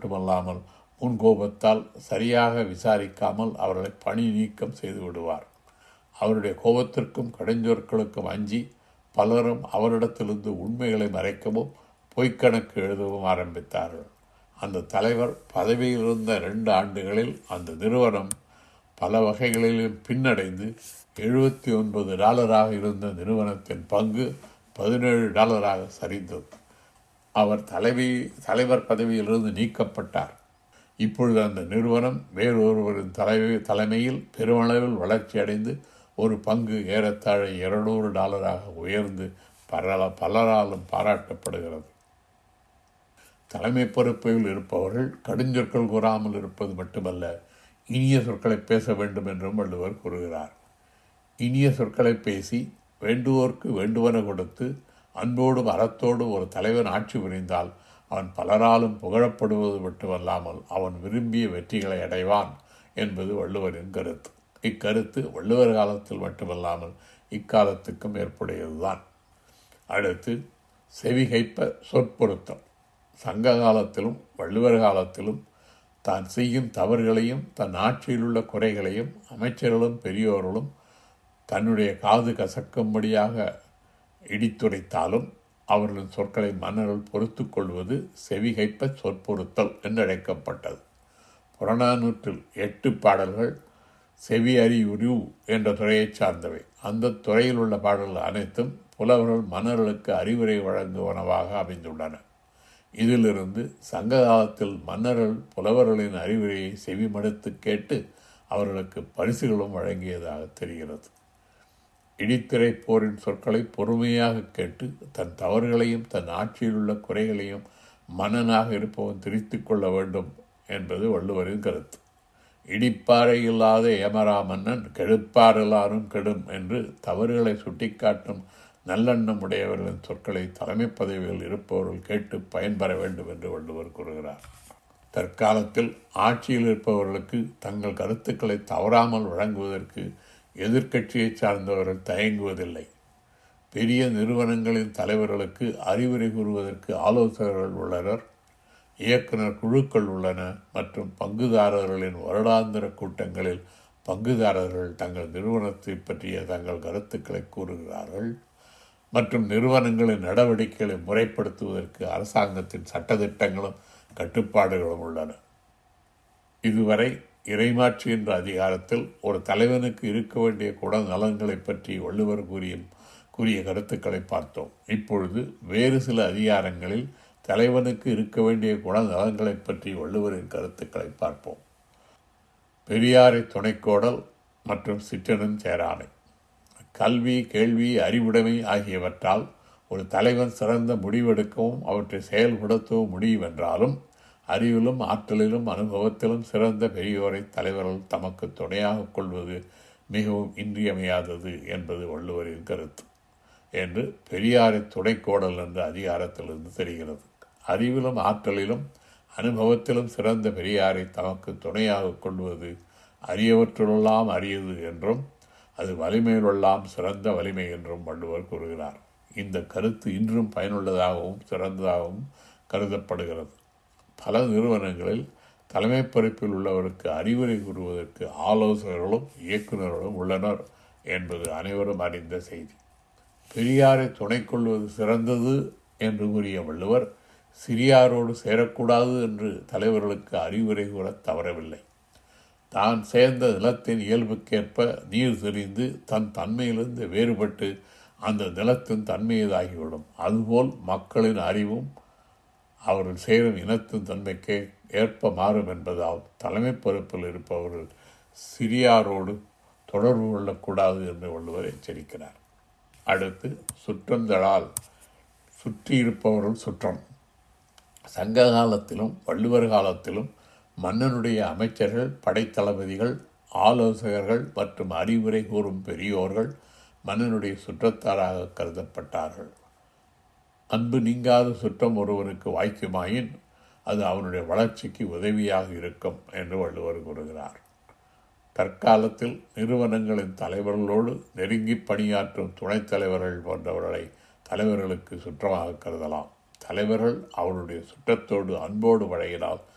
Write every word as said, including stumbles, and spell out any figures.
மட்டுமல்லாமல் முன்கோபத்தால் சரியாக விசாரிக்காமல் அவர்களை பணி நீக்கம் செய்து விடுவார். அவருடைய கோபத்திற்கும் கடுஞ்சொற்களுக்கும் அஞ்சி பலரும் அவரிடத்திலிருந்து உண்மைகளை மறைக்கவும் பொய்க்கணக்கு எழுதவும் ஆரம்பித்தார்கள். அந்த தலைவர் பதவியில் இருந்த இரண்டு ஆண்டுகளில் அந்த நிறுவனம் பல வகைகளிலும் பின்னடைந்து எழுபத்தி ஒன்பது டாலராக இருந்த நிறுவனத்தின் பங்கு பதினேழு டாலராக சரிந்தது. அவர் தலைவி தலைவர் பதவியிலிருந்து நீக்கப்பட்டார். இப்பொழுது அந்த நிறுவனம் வேறொருவரின் தலைவி தலைமையில் பெருமளவில் வளர்ச்சி அடைந்து ஒரு பங்கு ஏறத்தாழ இருநூறு டாலராக உயர்ந்து பல பலராலும் பாராட்டப்படுகிறது. தலைமை பொறுப்பில் இருப்பவர்கள் கடுஞ்சொற்கள் கூறாமல் இருப்பது மட்டுமல்ல, இனிய சொற்களை பேச வேண்டும் என்றும் வள்ளுவர் கூறுகிறார். இனிய சொற்களை பேசி வேண்டுவோர்க்கு வேண்டுவன கொடுத்து அன்போடும் அறத்தோடும் ஒரு தலைவன் ஆட்சி புரிந்தால் அவன் பலராலும் புகழப்படுவது மட்டுமல்லாமல் அவன் விரும்பிய வெற்றிகளை அடைவான் என்பது வள்ளுவரின் கருத்து. இக்கருத்து வள்ளுவர் காலத்தில் மட்டுமல்லாமல் இக்காலத்துக்கும் ஏற்புடையதுதான். அடுத்து செவிகைப்ப சொற்பொருத்தம். சங்க காலத்திலும் வள்ளுவர் காலத்திலும் தான் செய்யும் தவறுகளையும் தன் ஆட்சியில் உள்ள குறைகளையும் அமைச்சர்களும் பெரியோர்களும் தன்னுடைய காது கசக்கும்படியாக இடித்துரைத்தாலும் அவர்களின் சொற்களை மன்னர்கள் பொறுத்து கொள்வது செவிகைப்ப சொற்பொருத்தல் என்றழைக்கப்பட்டது. புறநானூற்றில் எட்டு பாடல்கள் செவி அறிவுரு என்ற துறையைச் சார்ந்தவை. அந்த துறையில் உள்ள பாடல்கள் அனைத்தும் புலவர்கள் மன்னர்களுக்கு அறிவுரை வழங்குவனவாக அமைந்துள்ளன. இதிலிருந்து சங்க காலத்தில் மன்னர்கள் புலவர்களின் அறிவுரையை செவிமடுத்து கேட்டு அவர்களுக்கு பரிசுகளும் வழங்கியதாக தெரிகிறது. இடித்திரை போரின் சொற்களை பொறுமையாக கேட்டு தன் தவறுகளையும் தன் ஆட்சியில் உள்ள குறைகளையும் மன்னனாக இருப்பவன் திருத்தி கொள்ள வேண்டும் என்பது வள்ளுவரின் கருத்து. இடிப்பாறை இல்லாத ஏமரா மன்னன் கெடுப்பார் எல்லாரும் கெடும் என்று தவறுகளை சுட்டிக்காட்டும் நல்லெண்ணம் உடையவர்களின் சொற்களை தலைமை பதவியில் இருப்பவர்கள் கேட்டு பயன்பெற வேண்டும் என்று வள்ளுவர் கூறுகிறார். தற்காலத்தில் ஆட்சியில் இருப்பவர்களுக்கு தங்கள் கருத்துக்களை தவறாமல் வழங்குவதற்கு எதிர்க்கட்சியை சார்ந்தவர்கள் தயங்குவதில்லை. பெரிய நிறுவனங்களின் தலைவர்களுக்கு அறிவுரை கூறுவதற்கு ஆலோசகர்கள் உள்ளனர், இயக்குனர் குழுக்கள் உள்ளன மற்றும் பங்குதாரர்களின் வருடாந்திர கூட்டங்களில் பங்குதாரர்கள் தங்கள் நிறுவனத்தை பற்றிய தங்கள் கருத்துக்களை கூறுகிறார்கள் மற்றும் நிறுவனங்களின் நடவடிக்கைகளை முறைப்படுத்துவதற்கு அரசாங்கத்தின் சட்டத்திட்டங்களும் கட்டுப்பாடுகளும் உள்ளன. இதுவரை இறைமாட்சி என்ற அதிகாரத்தில் ஒரு தலைவனுக்கு இருக்க வேண்டிய குணநலன்களை பற்றி வள்ளுவர் கூறிய கூறிய கருத்துக்களை பார்த்தோம். இப்பொழுது வேறு சில அதிகாரங்களில் தலைவனுக்கு இருக்க வேண்டிய குணநலன்களை பற்றி வள்ளுவரின் கருத்துக்களை பார்ப்போம். பெரியாரை துணைக்கோடல் மற்றும் சிற்றனும் சேராமை. கல்வி, கேள்வி, அறிவுடைமை ஆகியவற்றால் ஒரு தலைவன் சிறந்த முடிவெடுக்கவும் அவற்றை செயல்படுத்தவும் முடியும் என்றாலும் அறிவிலும் ஆற்றலிலும் அனுபவத்திலும் சிறந்த பெரியோரை தலைவர்கள் தமக்கு துணையாக கொள்வது மிகவும் இன்றியமையாதது என்பது வள்ளுவரின் கருத்து என்று பெரியாரை துணைக்கோடல் என்ற அதிகாரத்திலிருந்து தெரிகிறது. அறிவிலும் ஆற்றலிலும் அனுபவத்திலும் சிறந்த பெரியாரை தமக்கு துணையாக கொள்வது அரியவற்றுள்ளெல்லாம் அரியது என்றும் அது வலிமையிலெல்லாம் சிறந்த வலிமை என்றும் வள்ளுவர் கூறுகிறார். இந்த கருத்து இன்றும் பயனுள்ளதாகவும் சிறந்ததாகவும் கருதப்படுகிறது. பல நிறுவனங்களில் தலைமை பொறுப்பில் உள்ளவருக்கு அறிவுரை கூறுவதற்கு ஆலோசகர்களும் இயக்குநர்களும் உள்ளனர் என்பது அனைவரும் அறிந்த செய்தி. பெரியாரை துணை கொள்வது சிறந்தது என்று கூறிய வள்ளுவர் சிறியாரோடு சேரக்கூடாது என்று தலைவர்களுக்கு அறிவுரை கூற தவறவில்லை. தான் சேர்ந்த நிலத்தின் இயல்புக்கேற்ப நீர் தெரிந்து தன் தன்மையிலிருந்து வேறுபட்டு அந்த நிலத்தின் தன்மையதாகிவிடும். அதுபோல் மக்களின் அறிவும் அவர்கள் சேரும் இனத்தின் தன்மைக்கு ஏற்ப மாறும் என்பதால் தலைமை பொறுப்பில் இருப்பவர்கள் சிறியாரோடு தொடர்பு கொள்ளக்கூடாது என்று வள்ளுவர் எச்சரிக்கிறார். அடுத்து சுற்றந்தழால் சுற்றி இருப்பவர்கள் சுற்றம். சங்க காலத்திலும் வள்ளுவர் காலத்திலும் மன்னனுடைய அமைச்சர்கள், படைத்தளபதிகள், ஆலோசகர்கள் மற்றும் அறிவுரை கூறும் பெரியோர்கள் மன்னனுடைய சுற்றத்தாராக கருதப்பட்டார்கள். அன்பு நீங்காத சுற்றம் ஒருவனுக்கு வாய்க்குமாயின் அது அவனுடைய வளர்ச்சிக்கு உதவியாக இருக்கும் என்று வள்ளுவர் கூறுகிறார். தற்காலத்தில் நிறுவனங்களின் தலைவர்களோடு நெருங்கி பணியாற்றும் துணைத் தலைவர்கள் போன்றவர்களை தலைவர்களுக்கு சுற்றமாக கருதலாம். தலைவர்கள் அவருடைய சுற்றத்தோடு அன்போடு பழகினால்